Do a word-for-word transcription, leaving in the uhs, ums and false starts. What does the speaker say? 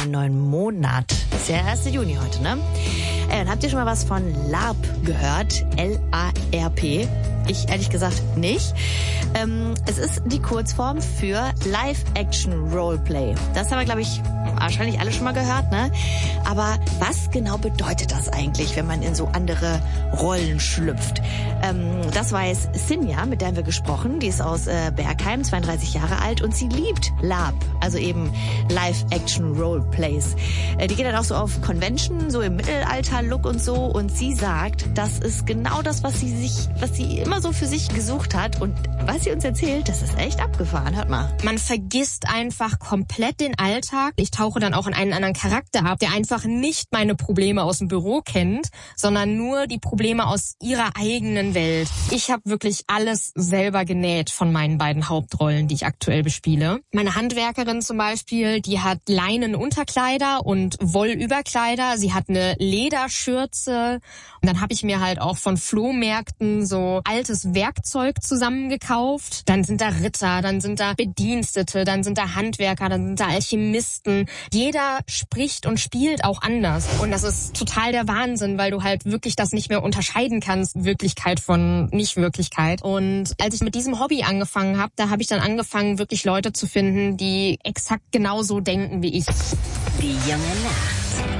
einen neuen Monat. Das ist ja der erste Juni heute, ne? Ey, und habt ihr schon mal was von LARP gehört? L A R P. Ich ehrlich gesagt nicht. Ähm, es ist die Kurzform für Live-Action-Roleplay. Das haben wir, glaube ich, wahrscheinlich alle schon mal gehört, ne? Aber was genau bedeutet das eigentlich, wenn man in so andere Rollen schlüpft? Ähm, das weiß Sinja, mit der haben wir gesprochen. Die ist aus äh, Bergheim, zweiunddreißig Jahre alt und sie liebt LARP, also eben Live-Action-Roleplays. Äh, die geht dann auch so auf Convention, so im Mittelalter-Look und so. Und sie sagt, das ist genau das, was sie sich, was sie immer so für sich gesucht hat. Und was sie uns erzählt, das ist echt abgefahren. Hört mal. Man vergisst einfach komplett den Alltag. Ich tauche dann auch in einen anderen Charakter ab, der einfach nicht meine Probleme aus dem Büro kennt, sondern nur die Probleme aus ihrer eigenen Welt. Ich habe wirklich alles selber genäht von meinen beiden Hauptrollen, die ich aktuell bespiele. Meine Handwerkerin zum Beispiel, die hat Leinenunterkleider und Wollüberkleider. Sie hat eine Lederschürze. Und dann habe ich mir halt auch von Flohmärkten so altes Werkzeug zusammengekauft. Dann sind da Ritter, dann sind da Bedienstete, dann sind da Handwerker, dann sind da Alchemisten. Jeder spricht und spielt auch anders. Und das ist total der Wahnsinn, weil du halt wirklich das nicht mehr unterscheiden kannst, Wirklichkeit von Nicht-Wirklichkeit. Und als ich mit diesem Hobby angefangen habe, da habe ich dann angefangen, wirklich Leute zu finden, die exakt genauso denken wie ich. Die junge Nacht.